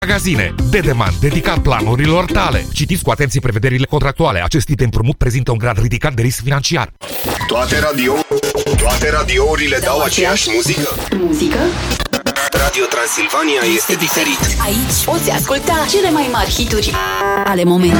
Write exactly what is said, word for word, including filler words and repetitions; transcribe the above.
Magazine. Dedeman, dedicat planurilor tale. Citiți cu atenție prevederile contractuale. Acest tip de împrumut prezintă un grad ridicat de risc financiar. Toate radio, toate radiourile dau aceeași muzică. Muzică? Radio Transilvania este diferit. Aici poți asculta cele mai mari hituri ale momentului.